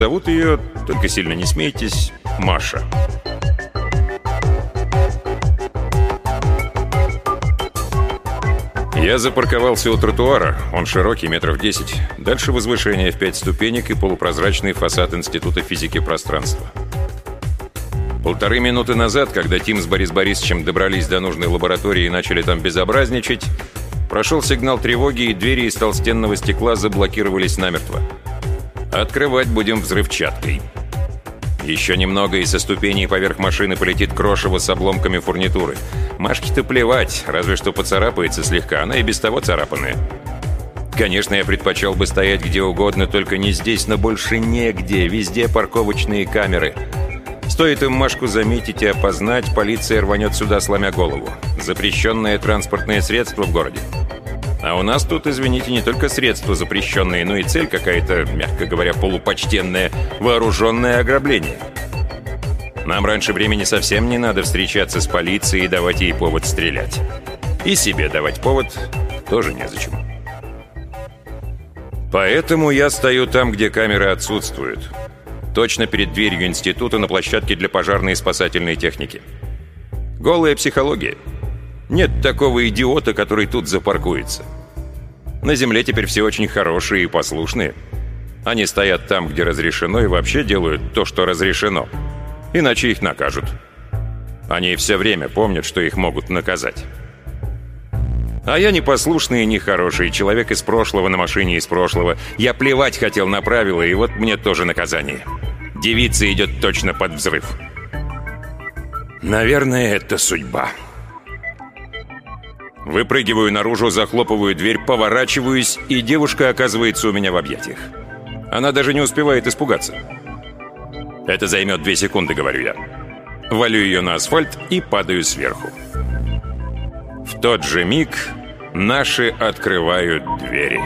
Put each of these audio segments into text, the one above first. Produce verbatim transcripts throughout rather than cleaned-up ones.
Зовут ее, только сильно не смейтесь, Маша. Я запарковался у тротуара, он широкий, метров десять. Дальше возвышение в пять ступенек и полупрозрачный фасад Института физики пространства. Полторы минуты назад, когда Тим с Борис Борисовичем добрались до нужной лаборатории и начали там безобразничать, прошел сигнал тревоги, и двери из толстенного стекла заблокировались намертво. Открывать будем взрывчаткой. Еще немного, и со ступеней поверх машины полетит крошево с обломками фурнитуры. Машке-то плевать, разве что поцарапается слегка, она и без того царапанная. Конечно, я предпочел бы стоять где угодно, только не здесь, но больше негде, везде парковочные камеры. Стоит им Машку заметить и опознать, полиция рванет сюда, сломя голову. Запрещенное транспортное средство в городе. А у нас тут, извините, не только средства запрещенные, но и цель какая-то, мягко говоря, полупочтенная, вооруженное ограбление. Нам раньше времени совсем не надо встречаться с полицией и давать ей повод стрелять. И себе давать повод тоже незачем. Поэтому я стою там, где камеры отсутствуют. Точно перед дверью института на площадке для пожарной и спасательной техники. Голая психология. Нет такого идиота, который тут запаркуется. На земле теперь все очень хорошие и послушные. Они стоят там, где разрешено, и вообще делают то, что разрешено. Иначе их накажут. Они все время помнят, что их могут наказать. А я непослушный и нехороший, человек из прошлого на машине из прошлого. Я плевать хотел на правила, и вот мне тоже наказание. Девица идет точно под взрыв. Наверное, это судьба. Выпрыгиваю наружу, захлопываю дверь, поворачиваюсь, и девушка оказывается у меня в объятиях. Она даже не успевает испугаться. Это займет две секунды, говорю я. Валю ее на асфальт и падаю сверху. В тот же миг наши открывают двери.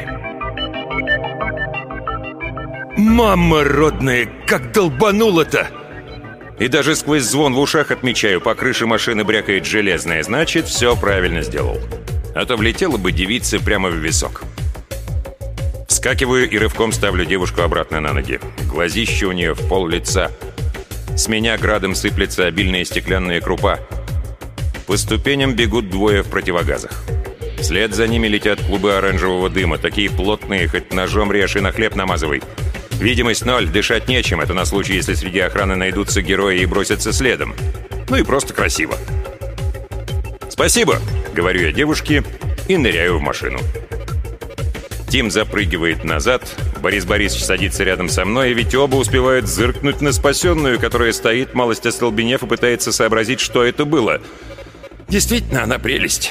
«Мама родная, как долбануло-то!» И даже сквозь звон в ушах отмечаю, по крыше машины брякает железное. Значит, все правильно сделал. А то влетела бы девица прямо в висок. Вскакиваю и рывком ставлю девушку обратно на ноги. Глазище у нее в пол лица. С меня градом сыплется обильная стеклянная крупа. По ступеням бегут двое в противогазах. Вслед за ними летят клубы оранжевого дыма. Такие плотные, хоть ножом режь и на хлеб намазывай. Видимость ноль, дышать нечем. Это на случай, если среди охраны найдутся герои и бросятся следом. Ну и просто красиво. «Спасибо», — говорю я девушке и ныряю в машину. Тим запрыгивает назад, Борис Борисович садится рядом со мной, ведь оба успевают зыркнуть на спасенную, которая стоит, малость остолбенев, и пытается сообразить, что это было. Действительно, она прелесть.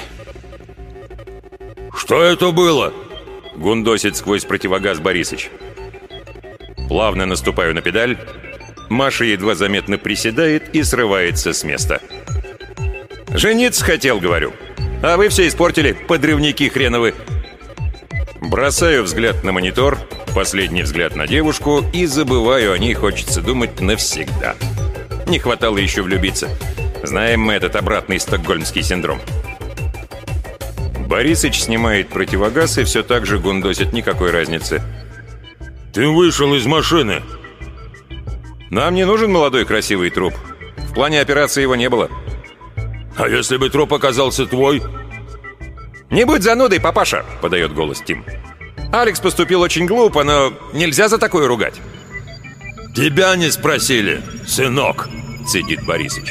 «Что это было?» — гундосит сквозь противогаз Борисыч. Плавно наступаю на педаль. Маша едва заметно приседает и срывается с места. «Жениться хотел, — говорю. А вы все испортили, подрывники хреновы». Бросаю взгляд на монитор, последний взгляд на девушку и забываю о ней, хочется думать, навсегда. Не хватало еще влюбиться. Знаем мы этот обратный стокгольмский синдром. Борисыч снимает противогаз и все так же гундосит, никакой разницы. «Ты вышел из машины!» «Нам не нужен молодой красивый труп. В плане операции его не было». «А если бы труп оказался твой?» «Не будь занудой, папаша!» — подает голос Тим. «Алекс поступил очень глупо, но нельзя за такое ругать». «Тебя не спросили, сынок!» — цедит Борисыч.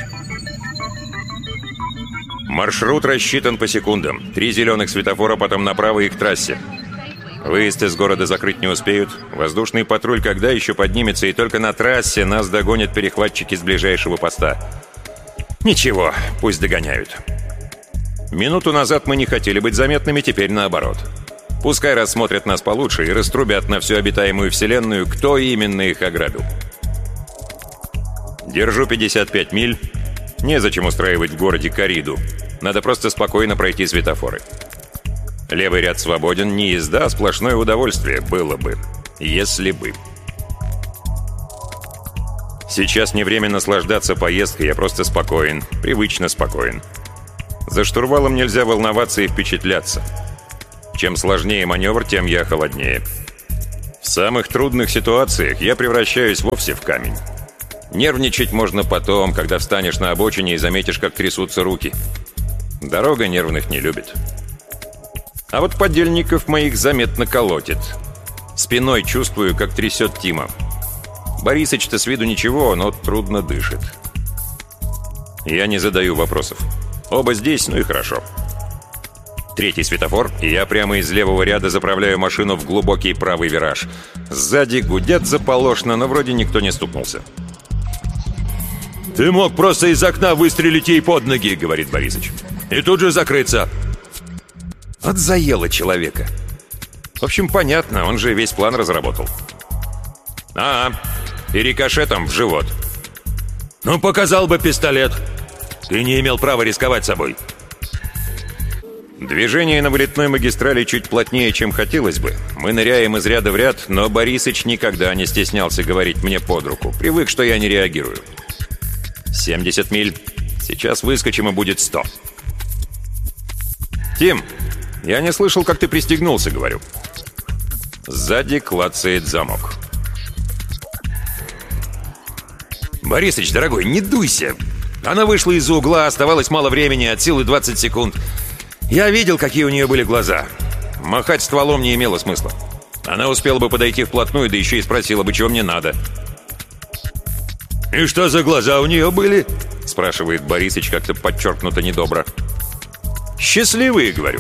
Маршрут рассчитан по секундам. Три зеленых светофора, потом направо и к трассе. Выезд из города закрыть не успеют. Воздушный патруль когда еще поднимется, и только на трассе нас догонят перехватчики с ближайшего поста. Ничего, пусть догоняют. Минуту назад мы не хотели быть заметными, теперь наоборот. Пускай рассмотрят нас получше и раструбят на всю обитаемую вселенную, кто именно их ограбил. Держу пятьдесят пять миль. Незачем устраивать в городе корриду. Надо просто спокойно пройти светофоры. Левый ряд свободен, не езда, а сплошное удовольствие было бы, если бы. Сейчас не время наслаждаться поездкой, я просто спокоен, привычно спокоен. За штурвалом нельзя волноваться и впечатляться. Чем сложнее маневр, тем я холоднее. В самых трудных ситуациях я превращаюсь вовсе в камень. Нервничать можно потом, когда встанешь на обочине и заметишь, как трясутся руки. Дорога нервных не любит. А вот подельников моих заметно колотит. Спиной чувствую, как трясет Тима. Борисыч-то с виду ничего, но трудно дышит. Я не задаю вопросов. Оба здесь, ну и хорошо. Третий светофор, и я прямо из левого ряда заправляю машину в глубокий правый вираж. Сзади гудят заполошно, но вроде никто не стукнулся. «Ты мог просто из окна выстрелить ей под ноги», — говорит Борисыч. «И тут же закрыться». Вот заело человека. В общем, понятно, он же весь план разработал. А, и рикошетом в живот. «Ну, показал бы пистолет. Ты не имел права рисковать собой». Движение на вылетной магистрали чуть плотнее, чем хотелось бы. Мы ныряем из ряда в ряд, но Борисыч никогда не стеснялся говорить мне под руку. Привык, что я не реагирую. семьдесят миль. Сейчас выскочим, и будет сто. «Тим, я не слышал, как ты пристегнулся», — говорю. Сзади клацает замок. «Борисыч, дорогой, не дуйся. Она вышла из-за угла, оставалось мало времени, от силы двадцать секунд. Я видел, какие у нее были глаза. Махать стволом не имело смысла. Она успела бы подойти вплотную, да еще и спросила бы, чего мне надо». «И что за глаза у нее были?» — спрашивает Борисыч как-то подчеркнуто недобро. «Счастливые», — говорю.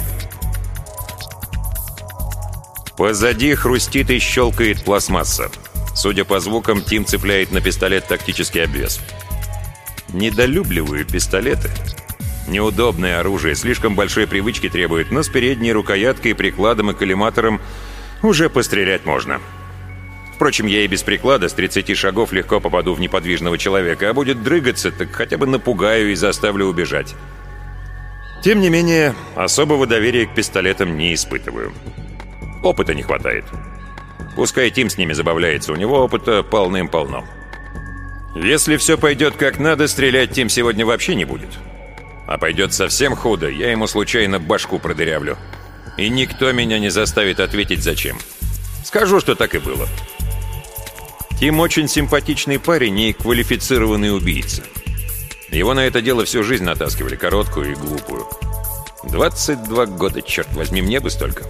Позади хрустит и щелкает пластмасса. Судя по звукам, Тим цепляет на пистолет тактический обвес. Недолюбливаю пистолеты. Неудобное оружие, слишком большой привычки требует, но с передней рукояткой, прикладом и коллиматором уже пострелять можно. Впрочем, я и без приклада с тридцати шагов легко попаду в неподвижного человека, а будет дрыгаться, так хотя бы напугаю и заставлю убежать. Тем не менее, особого доверия к пистолетам не испытываю. Опыта не хватает. Пускай Тим с ними забавляется, у него опыта полным-полно. Если все пойдет как надо, стрелять Тим сегодня вообще не будет. А пойдет совсем худо, я ему случайно башку продырявлю. И никто меня не заставит ответить зачем. Скажу, что так и было. Тим очень симпатичный парень и квалифицированный убийца. Его на это дело всю жизнь натаскивали, короткую и глупую. двадцать два года, черт возьми, мне бы столько.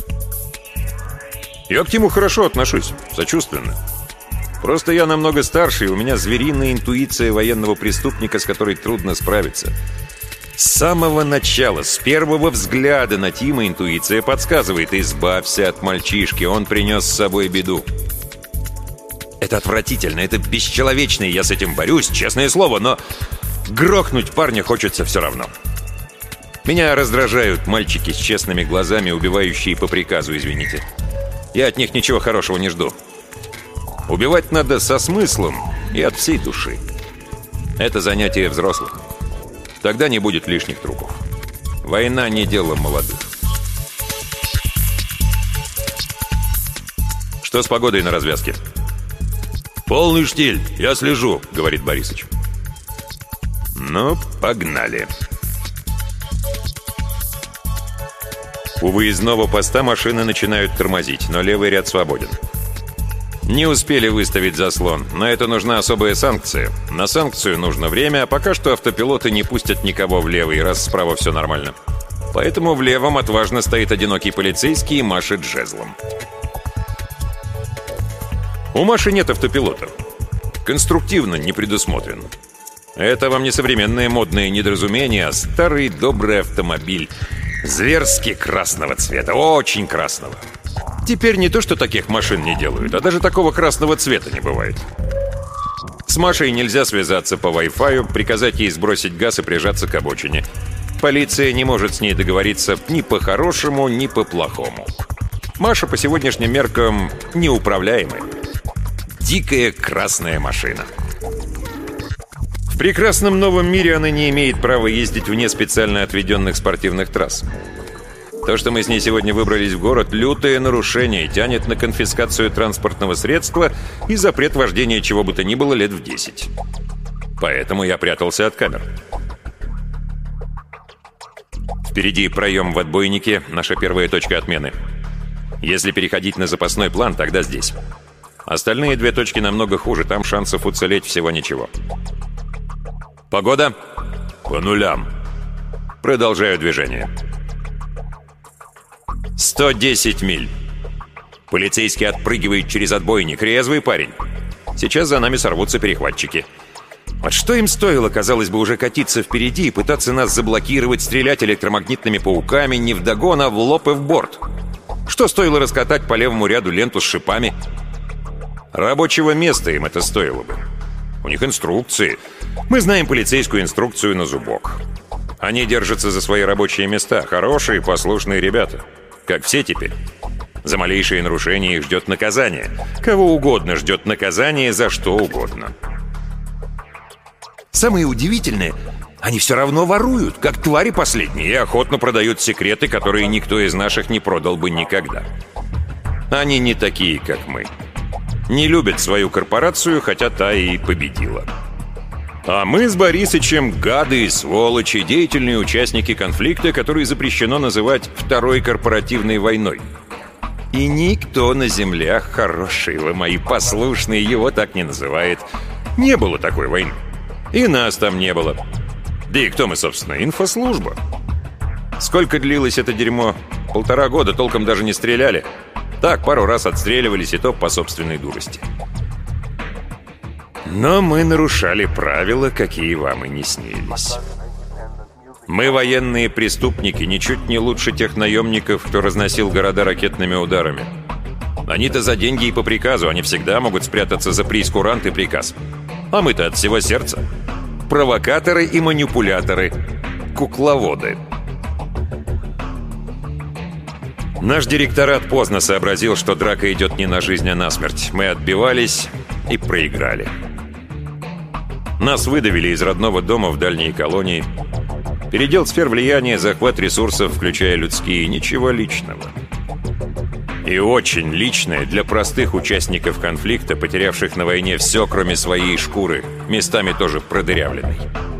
Я к Тиму хорошо отношусь, сочувственно. Просто я намного старше, и у меня звериная интуиция военного преступника, с которой трудно справиться. С самого начала, с первого взгляда на Тима интуиция подсказывает: избавься от мальчишки, он принес с собой беду. Это отвратительно, это бесчеловечно, и я с этим борюсь, честное слово, но грохнуть парня хочется все равно. Меня раздражают мальчики с честными глазами, убивающие по приказу, извините. Я от них ничего хорошего не жду. Убивать надо со смыслом и от всей души. Это занятие взрослых. Тогда не будет лишних трупов. Война не дело молодых. Что с погодой на развязке? «Полный штиль, я слежу», — говорит Борисыч. Ну, погнали. У выездного поста машины начинают тормозить, но левый ряд свободен. Не успели выставить заслон. На это нужна особая санкция. На санкцию нужно время, а пока что автопилоты не пустят никого в левый, раз справа все нормально. Поэтому в левом отважно стоит одинокий полицейский и машет жезлом. У Маши нет автопилота. Конструктивно не предусмотрен. Это вам не современное модное недоразумение, а старый добрый автомобиль. Зверски красного цвета, очень красного. Теперь не то, что таких машин не делают, а даже такого красного цвета не бывает. С Машей нельзя связаться по Wi-Fi, приказать ей сбросить газ и прижаться к обочине. Полиция не может с ней договориться ни по-хорошему, ни по-плохому. Маша по сегодняшним меркам неуправляемая. Дикая красная машина. В прекрасном новом мире она не имеет права ездить вне специально отведенных спортивных трасс. То, что мы с ней сегодня выбрались в город, лютое нарушение, тянет на конфискацию транспортного средства и запрет вождения чего бы то ни было лет в десять. Поэтому я прятался от камер. Впереди проем в отбойнике, наша первая точка отмены. Если переходить на запасной план, тогда здесь. Остальные две точки намного хуже, там шансов уцелеть всего ничего. Погода? По нулям. Продолжаю движение. сто десять миль. Полицейский отпрыгивает через отбойник. Резвый парень. Сейчас за нами сорвутся перехватчики. Вот что им стоило, казалось бы, уже катиться впереди и пытаться нас заблокировать, стрелять электромагнитными пауками не вдогон, а в лоб и в борт? Что стоило раскатать по левому ряду ленту с шипами? Рабочего места им это стоило бы. У них инструкции. Мы знаем полицейскую инструкцию на зубок. Они держатся за свои рабочие места. Хорошие, послушные ребята. Как все теперь. За малейшие нарушения их ждет наказание. Кого угодно ждет наказание за что угодно. Самое удивительное, они все равно воруют, как твари последние, и охотно продают секреты, которые никто из наших не продал бы никогда. Они не такие, как мы. Не любят свою корпорацию, хотя та и победила. А мы с Борисычем гады и сволочи, деятельные участники конфликта, который запрещено называть второй корпоративной войной. И никто на землях, хорошие вы мои послушные, его так не называет. Не было такой войны. И нас там не было. Да и кто мы, собственно? Инфослужба. Сколько длилось это дерьмо? Полтора года, толком даже не стреляли. Так, пару раз отстреливались, и то по собственной дурости. Но мы нарушали правила, какие вам и не снились. Мы военные преступники, ничуть не лучше тех наемников, кто разносил города ракетными ударами. Они-то за деньги и по приказу, они всегда могут спрятаться за прейскурант и приказ. А мы-то от всего сердца. Провокаторы и манипуляторы. Кукловоды. Наш директорат поздно сообразил, что драка идет не на жизнь, а на смерть. Мы отбивались и проиграли. Нас выдавили из родного дома в дальние колонии. Передел сфер влияния, захват ресурсов, включая людские, ничего личного. И очень личное для простых участников конфликта, потерявших на войне все, кроме своей шкуры, местами тоже продырявленной.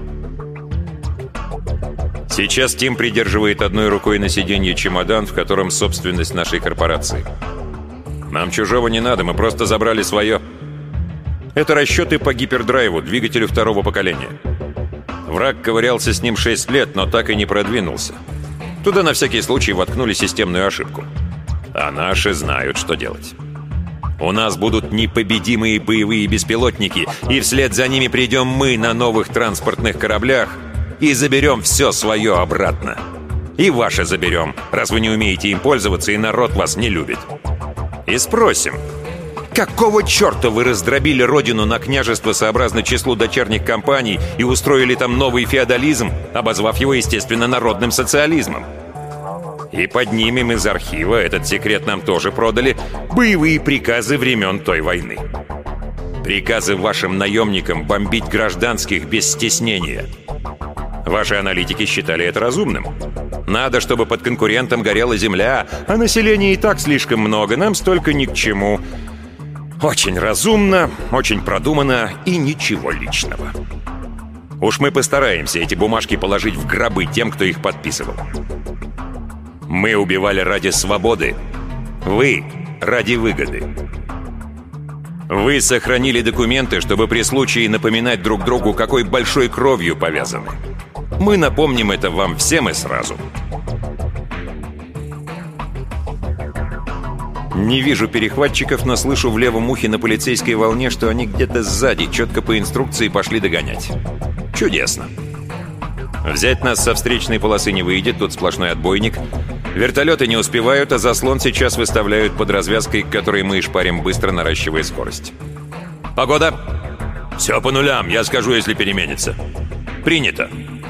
Сейчас Тим придерживает одной рукой на сиденье чемодан, в котором собственность нашей корпорации. Нам чужого не надо, мы просто забрали свое. Это расчеты по гипердрайву, двигателю второго поколения. Враг ковырялся с ним шесть лет, но так и не продвинулся. Туда на всякий случай воткнули системную ошибку. А наши знают, что делать. У нас будут непобедимые боевые беспилотники, и вслед за ними придем мы на новых транспортных кораблях и заберем все свое обратно. И ваше заберем, раз вы не умеете им пользоваться, и народ вас не любит. И спросим, какого черта вы раздробили родину на княжество сообразно числу дочерних компаний и устроили там новый феодализм, обозвав его, естественно, народным социализмом? И поднимем из архива, этот секрет нам тоже продали, боевые приказы времен той войны. Приказы вашим наемникам бомбить гражданских без стеснения. Ваши аналитики считали это разумным. Надо, чтобы под конкурентом горела земля, а населения и так слишком много, нам столько ни к чему. Очень разумно, очень продумано и ничего личного. Уж мы постараемся эти бумажки положить в гробы тем, кто их подписывал. Мы убивали ради свободы. Вы ради выгоды. Вы сохранили документы, чтобы при случае напоминать друг другу, какой большой кровью повязаны. Мы напомним это вам всем и сразу. Не вижу перехватчиков, но слышу в левом ухе на полицейской волне, что они где-то сзади, четко по инструкции пошли догонять. Чудесно. Взять нас со встречной полосы не выйдет, тут сплошной отбойник. Вертолеты не успевают, а заслон сейчас выставляют под развязкой, к которой мы и шпарим, быстро наращивая скорость. Погода? Все по нулям, я скажу, если переменится. Принято.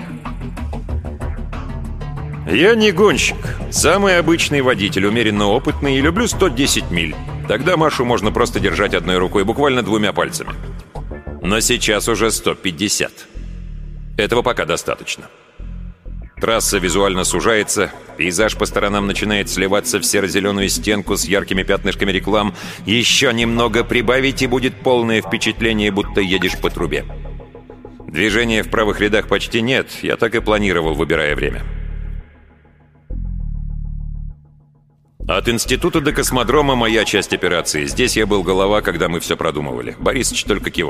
Я не гонщик. Самый обычный водитель, умеренно опытный, и люблю сто десять миль. Тогда Машу можно просто держать одной рукой, буквально двумя пальцами. Но сейчас уже сто пятьдесят. Этого пока достаточно. Трасса визуально сужается, пейзаж по сторонам начинает сливаться в серо-зеленую стенку с яркими пятнышками реклам. Еще немного прибавить, и будет полное впечатление, будто едешь по трубе. Движения в правых рядах почти нет, я так и планировал, выбирая время. От института до космодрома моя часть операции. Здесь я был голова, когда мы все продумывали. Борисыч только кивал.